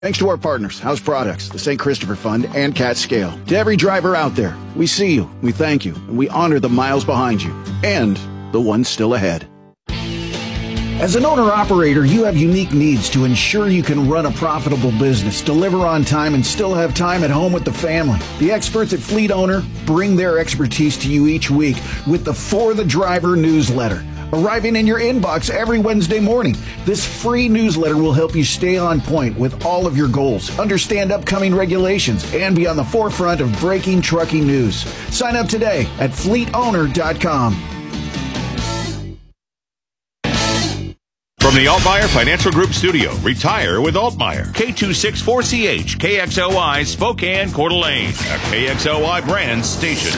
Thanks to our partners, House Products, the St. Christopher Fund, and Cat Scale. To every driver out there, we see you, we thank you, and we honor the miles behind you, and the ones still ahead. As an owner-operator, you have unique needs to ensure you can run a profitable business, deliver on time, and still have time at home with the family. The experts at Fleet Owner bring their expertise to you each week with the For the Driver newsletter, arriving in your inbox every Wednesday morning. This free newsletter will help you stay on point with all of your goals, understand upcoming regulations, and be on the forefront of breaking trucking news. Sign up today at fleetowner.com. From the Altmaier Financial Group studio, retire with Altmaier. K264CH, KXOI, Spokane, Coeur d'Alene, a KXOI brand station.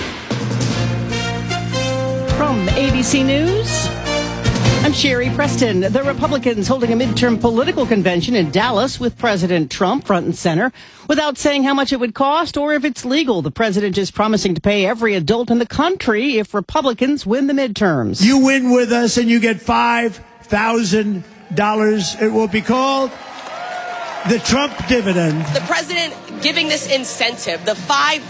From ABC News, I'm Sherry Preston. The Republicans holding a midterm political convention in Dallas with President Trump front and center. Without saying how much it would cost or if it's legal, the president is promising to pay every adult in the country if Republicans win the midterms. You win with us and you get $5,000. It will be called the Trump dividend. The president giving this incentive, the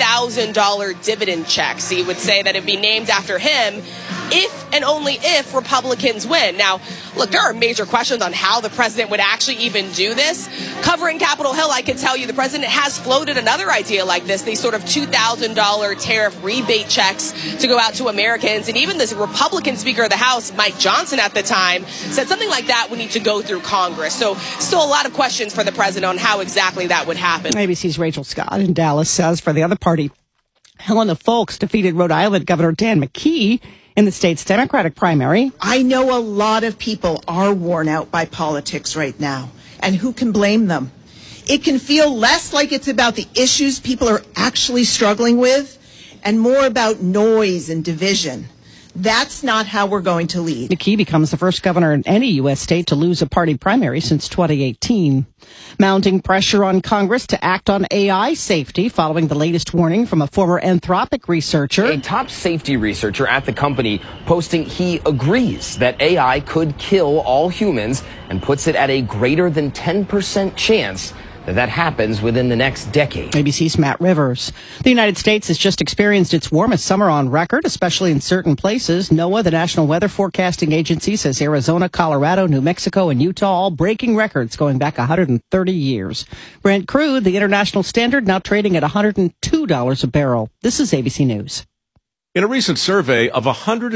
$5,000 dividend checks. He would say that it'd be named after him if and only if Republicans win. Now, look, there are major questions on how the president would actually even do this. Covering Capitol Hill, I can tell you the president has floated another idea like this, these sort of $2,000 tariff rebate checks to go out to Americans. And even this Republican Speaker of the House, Mike Johnson at the time, said something like that would need to go through Congress. So still a lot of questions for the president on how exactly that would happen. ABC's Rachel Scott in Dallas says for the other party, Helena Foulkes defeated Rhode Island Governor Dan McKee in the state's Democratic primary. I know a lot of people are worn out by politics right now, and who can blame them? It can feel less like it's about the issues people are actually struggling with and more about noise and division. That's not how we're going to lead. McKee becomes the first governor in any U.S. state to lose a party primary since 2018. Mounting pressure on Congress to act on AI safety following the latest warning from a former Anthropic researcher. A top safety researcher at the company posting he agrees that AI could kill all humans and puts it at a greater than 10% chance that happens within the next decade. ABC's Matt Rivers. The United States has just experienced its warmest summer on record, especially in certain places. NOAA, the National Weather Forecasting Agency, says Arizona, Colorado, New Mexico, and Utah all breaking records going back 130 years. Brent crude, the international standard, now trading at $102 a barrel. This is ABC News. In a recent survey of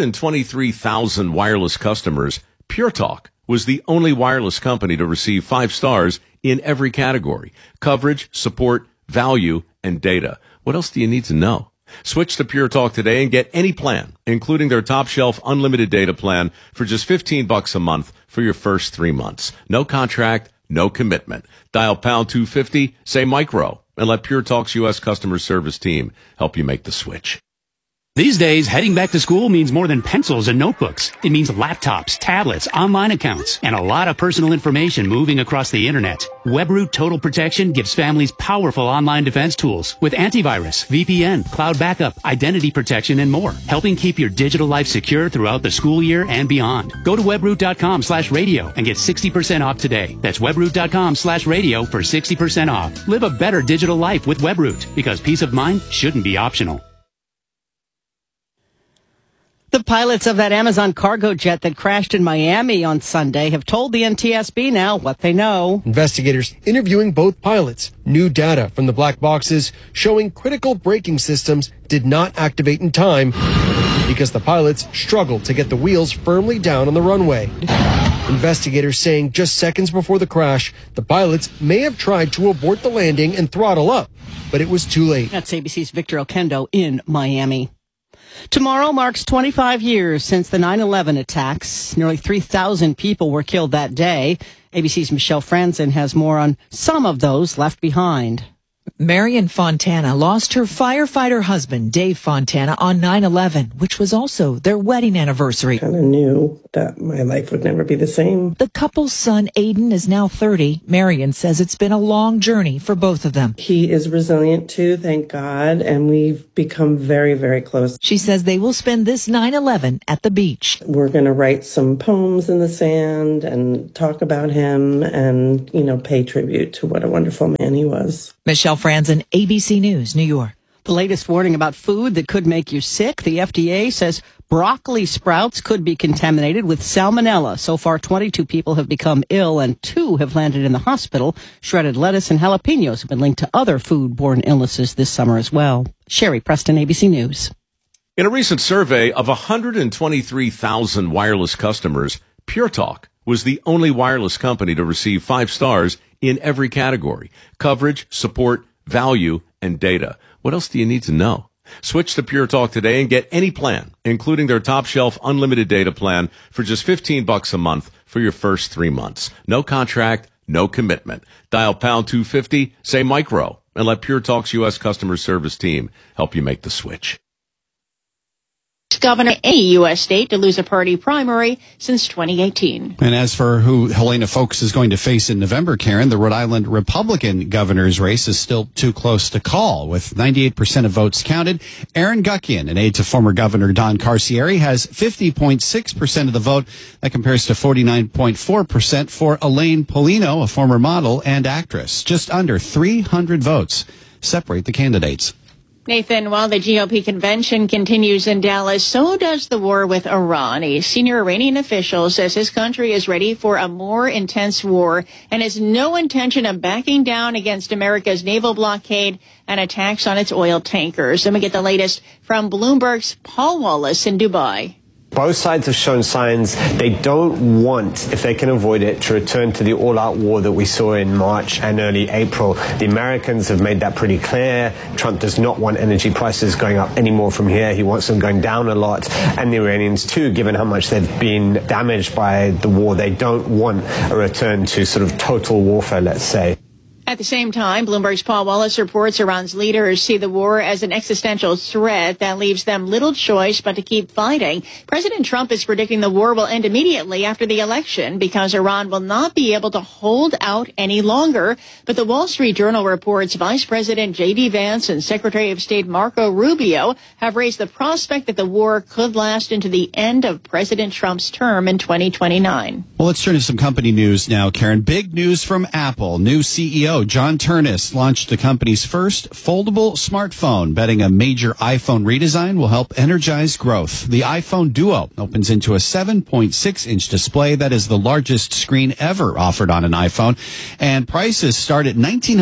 123,000 wireless customers, Pure Talk was the only wireless company to receive 5 stars in every category: coverage, support, value, and data. What else do you need to know? Switch to Pure Talk today and get any plan, including their top shelf unlimited data plan, for just $15 a month for your first 3 months. No contract, no commitment. Dial pound 250, say micro, and let Pure Talk's U.S. customer service team help you make the switch. These days, heading back to school means more than pencils and notebooks. It means laptops, tablets, online accounts, and a lot of personal information moving across the internet. WebRoot Total Protection gives families powerful online defense tools with antivirus, VPN, cloud backup, identity protection, and more, helping keep your digital life secure throughout the school year and beyond. Go to webroot.com/radio and get 60% off today. That's webroot.com/radio for 60% off. Live a better digital life with WebRoot, because peace of mind shouldn't be optional. The pilots of that Amazon cargo jet that crashed in Miami on Sunday have told the NTSB now what they know. Investigators interviewing both pilots. New data from the black boxes showing critical braking systems did not activate in time because the pilots struggled to get the wheels firmly down on the runway. Investigators saying just seconds before the crash, the pilots may have tried to abort the landing and throttle up, but it was too late. That's ABC's Victor Oquendo in Miami. Tomorrow marks 25 years since the 9/11 attacks. Nearly 3,000 people were killed that day. ABC's Michelle Franzen has more on some of those left behind. Marion Fontana lost her firefighter husband, Dave Fontana, on 9/11, which was also their wedding anniversary. I kind of knew that my life would never be the same. The couple's son, Aiden, is now 30. Marion says it's been a long journey for both of them. He is resilient too, thank God, and we've become very, very close. She says they will spend this 9/11 at the beach. We're going to write some poems in the sand and talk about him and, pay tribute to what a wonderful man he was. Michelle Franzen, ABC News, New York. The latest warning about food that could make you sick. The FDA says broccoli sprouts could be contaminated with salmonella. So far, 22 people have become ill and 2 have landed in the hospital. Shredded lettuce and jalapenos have been linked to other foodborne illnesses this summer as well. Sherry Preston, ABC News. In a recent survey of 123,000 wireless customers, Pure Talk was the only wireless company to receive 5 stars in every category: coverage, support, value, and data. What else do you need to know? Switch to Pure Talk today and get any plan, including their top shelf unlimited data plan, for just $15 a month for your first 3 months. No contract, no commitment. Dial pound 250, say micro, and let Pure Talk's U.S. customer service team help you make the switch. Governor any U.S. state to lose a party primary since 2018. And as for who Helena Foulkes is going to face in November, Karen, the Rhode Island Republican governor's race is still too close to call. With 98% of votes counted, Aaron Guckian, an aide to former Governor Don Carcieri, has 50.6% of the vote. That compares to 49.4% for Elaine Polino, a former model and actress. Just under 300 votes separate the candidates. Nathan, while the GOP convention continues in Dallas, so does the war with Iran. A senior Iranian official says his country is ready for a more intense war and has no intention of backing down against America's naval blockade and attacks on its oil tankers. Let me get the latest from Bloomberg's Paul Wallace in Dubai. Both sides have shown signs they don't want, if they can avoid it, to return to the all-out war that we saw in March and early April. The Americans have made that pretty clear. Trump does not want energy prices going up anymore from here. He wants them going down a lot. And the Iranians, too, given how much they've been damaged by the war, they don't want a return to sort of total warfare, let's say. At the same time, Bloomberg's Paul Wallace reports Iran's leaders see the war as an existential threat that leaves them little choice but to keep fighting. President Trump is predicting the war will end immediately after the election because Iran will not be able to hold out any longer. But the Wall Street Journal reports Vice President J.D. Vance and Secretary of State Marco Rubio have raised the prospect that the war could last into the end of President Trump's term in 2029. Well, let's turn to some company news now, Karen. Big news from Apple. New CEO John Ternus launched the company's first foldable smartphone, betting a major iPhone redesign will help energize growth. The iPhone Duo opens into a 7.6-inch display that is the largest screen ever offered on an iPhone, and prices start at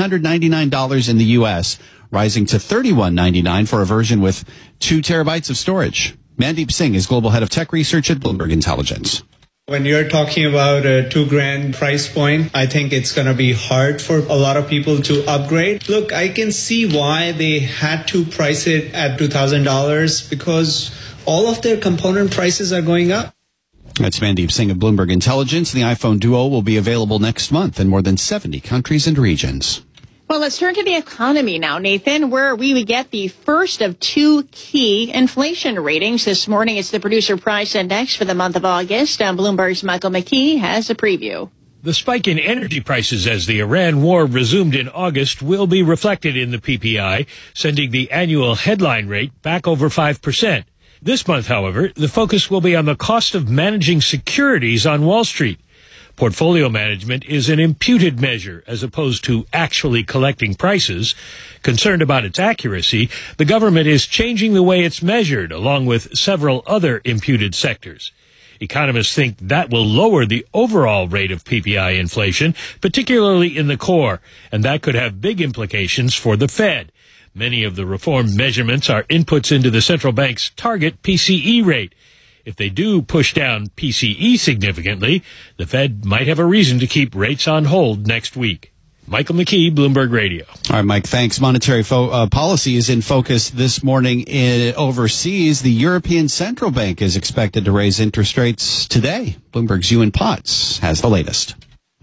$1,999 in the U.S., rising to $3,199 for a version with 2 terabytes of storage. Mandeep Singh is Global Head of Tech Research at Bloomberg Intelligence. When you're talking about a $2,000 price point, I think it's going to be hard for a lot of people to upgrade. Look, I can see why they had to price it at $2,000 because all of their component prices are going up. That's Mandeep Singh of Bloomberg Intelligence. The iPhone Duo will be available next month in more than 70 countries and regions. Well, let's turn to the economy now, Nathan, where we would get the first of 2 key inflation ratings. This morning, it's the Producer Price Index for the month of August. Bloomberg's Michael McKee has a preview. The spike in energy prices as the Iran war resumed in August will be reflected in the PPI, sending the annual headline rate back over 5%. This month, however, the focus will be on the cost of managing securities on Wall Street. Portfolio management is an imputed measure as opposed to actually collecting prices. Concerned about its accuracy, the government is changing the way it's measured, along with several other imputed sectors. Economists think that will lower the overall rate of PPI inflation, particularly in the core, and that could have big implications for the Fed. Many of the reformed measurements are inputs into the central bank's target PCE rate. If they do push down PCE significantly, the Fed might have a reason to keep rates on hold next week. Michael McKee, Bloomberg Radio. All right, Mike, thanks. Monetary policy is in focus this morning overseas. The European Central Bank is expected to raise interest rates today. Bloomberg's Ewan Potts has the latest.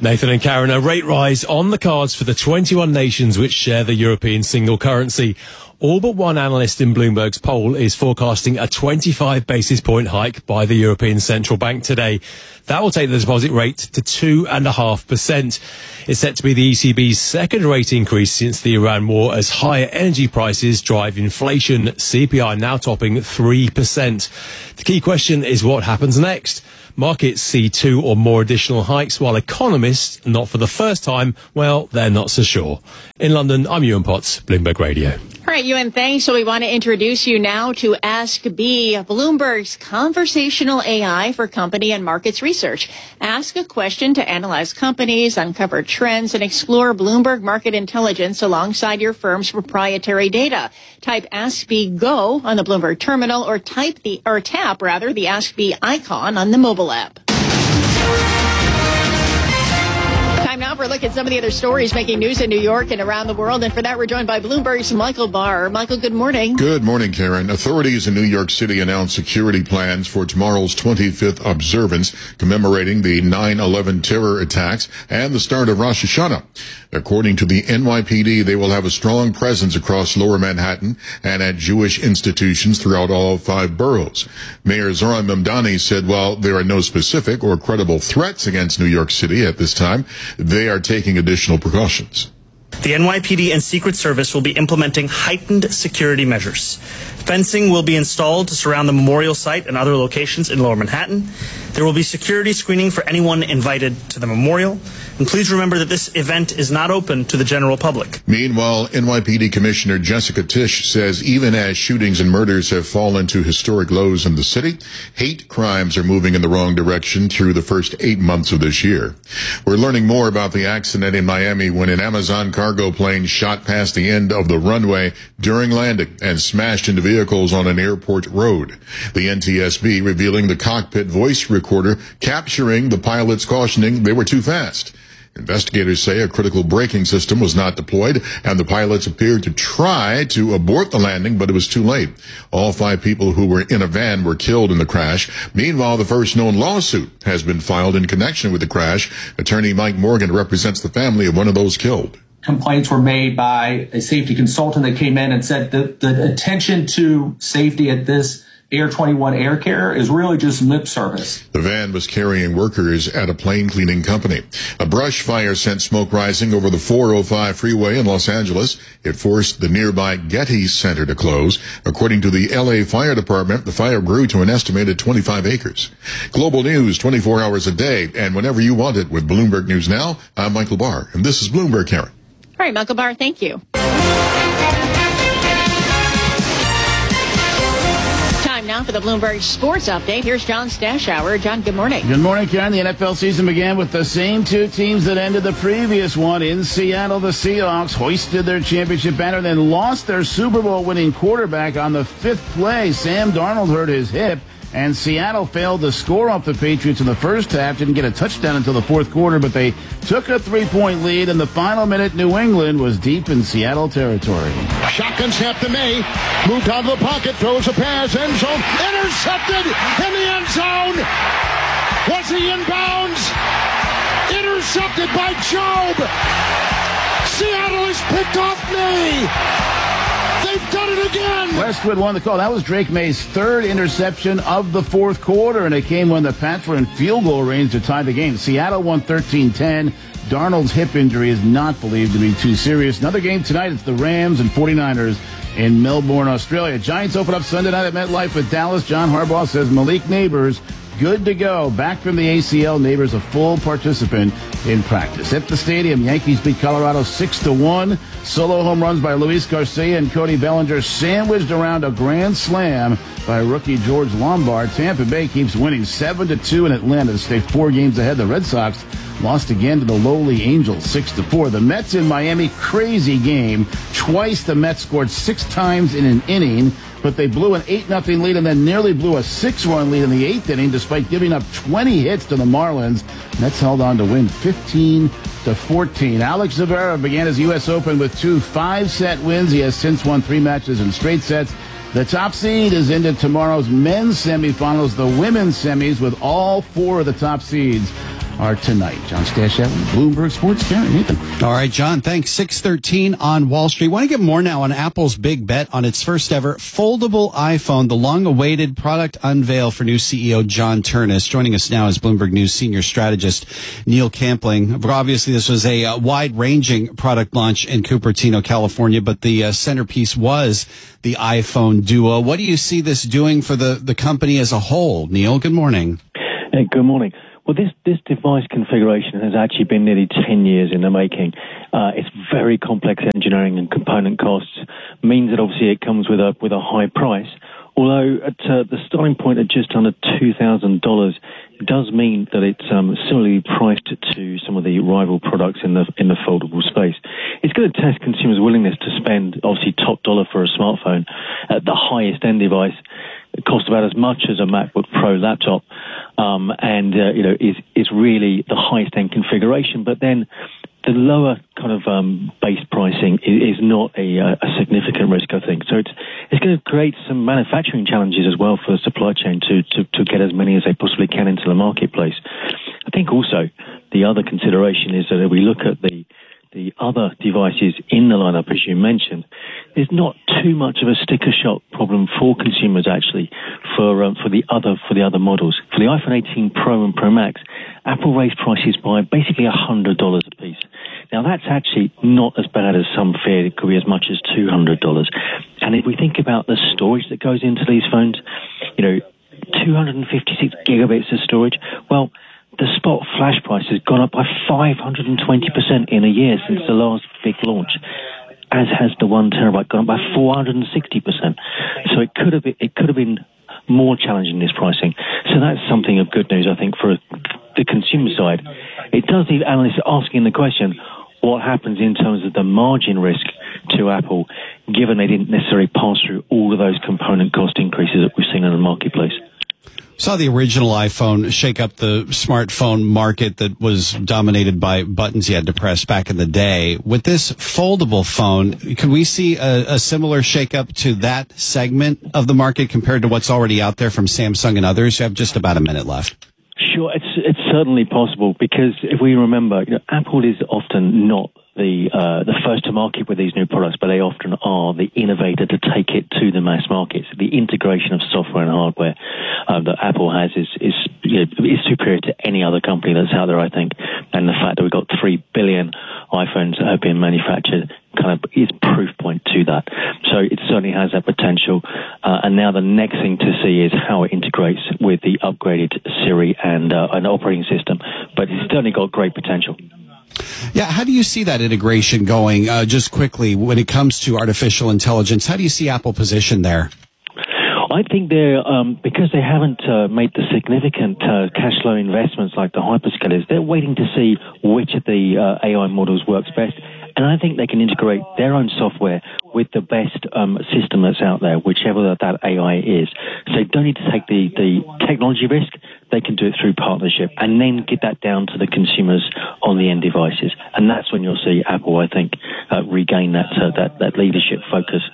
Nathan and Karen, a rate rise on the cards for the 21 nations which share the European single currency. All but one analyst in Bloomberg's poll is forecasting a 25 basis point hike by the European Central Bank today. That will take the deposit rate to 2.5%. It's set to be the ECB's second rate increase since the Iran war, as higher energy prices drive inflation, CPI now topping 3%. The key question is what happens next. Markets see 2 or more additional hikes, while economists, not for the first time, well, they're not so sure. In London, I'm Ewan Potts, Bloomberg Radio. All right, Ewan, thanks. So we want to introduce you now to Ask B, Bloomberg's conversational AI for company and markets research. Ask a question to analyze companies, uncover trends, and explore Bloomberg market intelligence alongside your firm's proprietary data. Type Ask B Go on the Bloomberg terminal, or tap the Ask B icon on the mobile app. Time now for a look at some of the other stories making news in New York and around the world. And for that, we're joined by Bloomberg's Michael Barr. Michael, good morning. Good morning, Karen. Authorities in New York City announced security plans for tomorrow's 25th observance, commemorating the 9/11 terror attacks and the start of Rosh Hashanah. According to the NYPD, they will have a strong presence across Lower Manhattan and at Jewish institutions throughout all 5 boroughs. Mayor Zohran Mamdani said while there are no specific or credible threats against New York City at this time, they are taking additional precautions. The NYPD and Secret Service will be implementing heightened security measures. Fencing will be installed to surround the memorial site and other locations in Lower Manhattan. There will be security screening for anyone invited to the memorial. And please remember that this event is not open to the general public. Meanwhile, NYPD Commissioner Jessica Tisch says even as shootings and murders have fallen to historic lows in the city, hate crimes are moving in the wrong direction through the first 8 months of this year. We're learning more about the accident in Miami when an Amazon cargo plane shot past the end of the runway during landing and smashed into vehicles on an airport road. The NTSB revealing the cockpit voice recorder capturing the pilots cautioning they were too fast. Investigators say a critical braking system was not deployed, and the pilots appeared to try to abort the landing, but it was too late. All 5 people who were in a van were killed in the crash. Meanwhile, the first known lawsuit has been filed in connection with the crash. Attorney Mike Morgan represents the family of one of those killed. Complaints were made by a safety consultant that came in and said that the attention to safety at this Air 21 Air Care is really just lip service. The van was carrying workers at a plane cleaning company. A brush fire sent smoke rising over the 405 freeway in Los Angeles. It forced the nearby Getty Center to close. According to the LA Fire Department, the fire grew to an estimated 25 acres. Global news 24 hours a day and whenever you want it with Bloomberg News Now. I'm Michael Barr, and this is Bloomberg, Karen. All right, Michael Barr, thank you. Now for the Bloomberg Sports Update. Here's John Stashower. John, good morning. Good morning, Karen. The NFL season began with the same 2 teams that ended the previous one. In Seattle, the Seahawks hoisted their championship banner, then lost their Super Bowl winning quarterback on the 5th play. Sam Darnold hurt his hip, and Seattle failed to score off the Patriots in the first half. Didn't get a touchdown until the 4th quarter, but they took a 3-point lead. In the final minute, New England was deep in Seattle territory. Shotgun snap to May. Moved out of the pocket. Throws a pass. End zone. Intercepted in the end zone. Was he inbounds? Intercepted by Job. Seattle has picked off May. They've done it again. Westwood won the call. That was Drake May's 3rd interception of the 4th quarter, and it came when the Pats were in field goal range to tie the game. Seattle won 13-10. Darnold's hip injury is not believed to be too serious. Another game tonight. It's the Rams and 49ers in Melbourne, Australia. Giants open up Sunday night at MetLife with Dallas. John Harbaugh says Malik Neighbors good to go. Back from the ACL, Neighbors a full participant in practice. At the stadium, Yankees beat Colorado 6-1. Solo home runs by Luis Garcia and Cody Bellinger sandwiched around a grand slam by rookie George Lombard. Tampa Bay keeps winning 7-2 in Atlanta to stay 4 games ahead. The Red Sox lost again to the lowly Angels 6-4. The Mets in Miami, crazy game. Twice the Mets scored 6 times in an inning, but they blew an 8-0 lead and then nearly blew a 6-run lead in the 8th inning despite giving up 20 hits to the Marlins. Mets held on to win 15-14. Alex Zverev began his U.S. Open with 2 5-set wins. He has since won 3 matches in straight sets. The top seed is into tomorrow's men's semifinals, the women's semis, with all 4 of the top seeds are tonight. John Stashev, Bloomberg Sports. Karen, Nathan. All right, John, thanks. 6:13 on Wall Street. Want to get more now on Apple's big bet on its first ever foldable iPhone, the long-awaited product unveil for new CEO John Ternus. Joining us now is Bloomberg News senior strategist Neil Campling. Obviously, this was a wide-ranging product launch in Cupertino, California, but the centerpiece was the iPhone Duo. What do you see this doing for the company as a whole? Neil, good morning. Hey, good morning. Well, this device configuration has actually been nearly 10 years in the making. It's very complex engineering and component costs, means that obviously it comes with a high price. Although at the starting point at just under $2,000, it does mean that it's similarly priced to some of the rival products in the foldable space. It's going to test consumers' willingness to spend obviously top dollar for a smartphone at the highest end device. It costs about as much as a MacBook Pro laptop, and is really the highest end configuration. But then the lower kind of base pricing is not a significant risk, I think. So it's going to create some manufacturing challenges as well for the supply chain to get as many as they possibly can into the marketplace. I think also the other consideration is that if we look at the other devices in the lineup, as you mentioned, there's not too much of a sticker shock problem for consumers actually for the other models. For the iPhone 18 Pro and Pro Max, Apple raised prices by basically $100 a piece. Now that's actually not as bad as some feared. It could be as much as $200. And if we think about the storage that goes into these phones, 256 gigabits of storage, well, the spot flash price has gone up by 520% in a year since the last big launch, as has the 1 terabyte gone up by 460%. So it could have been more challenging, this pricing. So that's something of good news, I think, for the consumer side. It does leave analysts asking the question, what happens in terms of the margin risk to Apple, given they didn't necessarily pass through all of those component cost increases that we've seen in the marketplace? Saw the original iPhone shake up the smartphone market that was dominated by buttons you had to press back in the day. With this foldable phone, could we see a similar shakeup to that segment of the market compared to what's already out there from Samsung and others? You have just about a minute left. Sure, it's certainly possible, because if we remember, Apple is often not the first to market with these new products, but they often are the innovator to take it to the mass market. So the integration of software and hardware that Apple has is superior to any other company that's out there, I think. And the fact that we've got 3 billion iPhones that have been manufactured kind of is proof point to that. So it certainly has that potential. And now the next thing to see is how it integrates with the upgraded Siri and an operating system. But it's certainly got great potential. Yeah, how do you see that integration going? Just quickly, when it comes to artificial intelligence, how do you see Apple positioned there? I think they're, because they haven't made the significant cash flow investments like the hyperscalers, they're waiting to see which of the AI models works best. And I think they can integrate their own software with the best system that's out there, whichever that AI is. So they don't need to take the technology risk. They can do it through partnership and then get that down to the consumers on the end devices. And that's when you'll see Apple, I think, regain that leadership focus.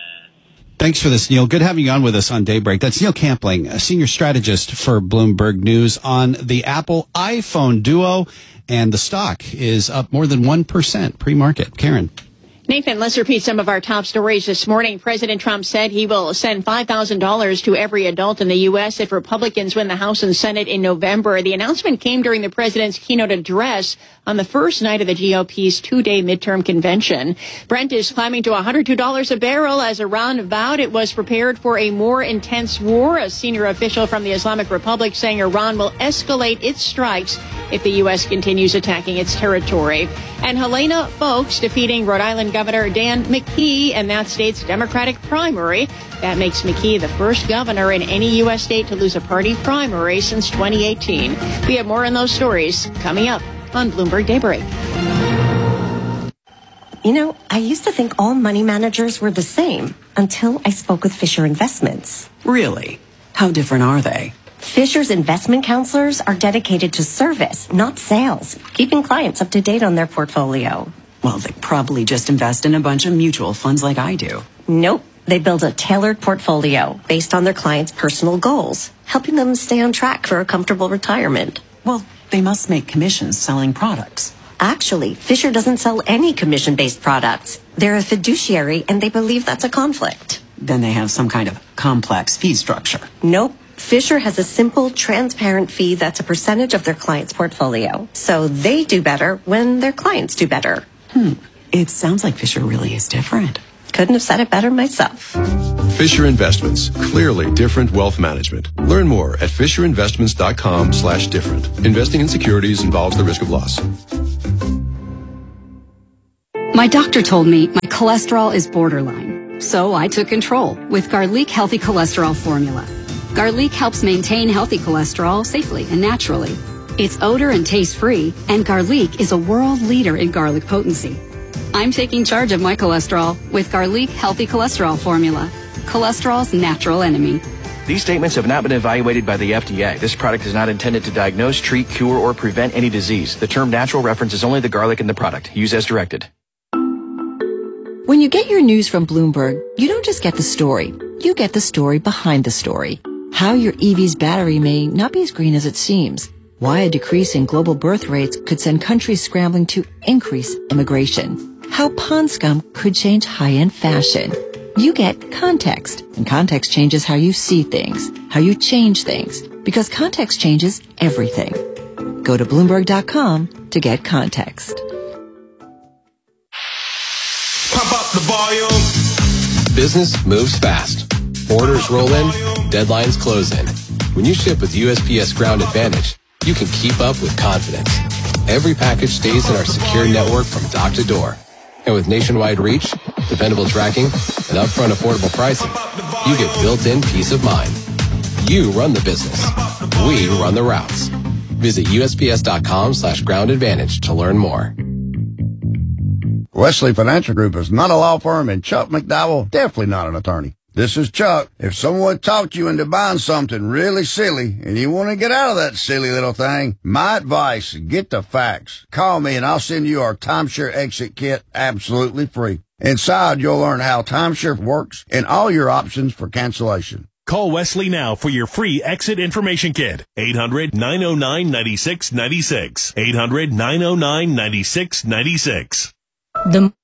Thanks for this, Neil. Good having you on with us on Daybreak. That's Neil Campling, a senior strategist for Bloomberg News on the Apple iPhone Duo. And the stock is up more than 1% pre-market. Karen. Nathan, let's repeat some of our top stories this morning. President Trump said he will send $5,000 to every adult in the U.S. if Republicans win the House and Senate in November. The announcement came during the president's keynote address on the first night of the GOP's two-day midterm convention. Brent is climbing to $102 a barrel as Iran vowed it was prepared for a more intense war. A senior official from the Islamic Republic saying Iran will escalate its strikes if the U.S. continues attacking its territory. And Helena Foulkes defeating Rhode Island Governor Dan McKee in that state's Democratic primary. That makes McKee the first governor in any U.S. state to lose a party primary since 2018. We have more on those stories coming up on Bloomberg Daybreak. You know, I used to think all money managers were the same until I spoke with Fisher Investments. Really? How different are they? Fisher's investment counselors are dedicated to service, not sales, keeping clients up to date on their portfolio. Well, they probably just invest in a bunch of mutual funds like I do. Nope. They build a tailored portfolio based on their clients' personal goals, helping them stay on track for a comfortable retirement. Well, They must make commissions selling products. Actually, Fisher doesn't sell any commission-based products. They're a fiduciary, and they believe that's a conflict. Then they have some kind of complex fee structure. Nope. Fisher has a simple, transparent fee that's a percentage of their client's portfolio. So they do better when their clients do better. It sounds like Fisher really is different. Couldn't have said it better myself. Fisher Investments. Clearly different wealth management. Learn more at fisherinvestments.com/different. Investing in securities involves the risk of loss. My doctor told me my cholesterol is borderline. So I took control with Garlic Healthy Cholesterol Formula. Garlic helps maintain healthy cholesterol safely and naturally. It's odor and taste free, and Garlic is a world leader in garlic potency. I'm taking charge of my cholesterol with Garlic Healthy Cholesterol Formula. Cholesterol's natural enemy. These statements have not been evaluated by the FDA. This product is not intended to diagnose, treat, cure, or prevent any disease. The term natural references only the garlic in the product. Use as directed. When you get your news from Bloomberg, you don't just get the story. You get the story behind the story. How your EV's battery may not be as green as it seems. Why a decrease in global birth rates could send countries scrambling to increase immigration. How pond scum could change high-end fashion. You get context, and context changes how you see things, how you change things, because context changes everything. Go to Bloomberg.com to get context. Pump up the volume. Business moves fast. Orders roll in, deadlines close in. When you ship with USPS Ground Advantage, you can keep up with confidence. Every package stays in our secure network from dock to door. And with nationwide reach, dependable tracking, and upfront affordable pricing, you get built-in peace of mind. You run the business. We run the routes. Visit USPS.com/Ground Advantage to learn more. Wesley Financial Group is not a law firm, and Chuck McDowell definitely not an attorney. This is Chuck. If someone talked you into buying something really silly and you want to get out of that silly little thing, my advice, get the facts. Call me and I'll send you our timeshare exit kit absolutely free. Inside, you'll learn how timeshare works and all your options for cancellation. Call Wesley now for your free exit information kit. 800-909-9696. 800-909-9696.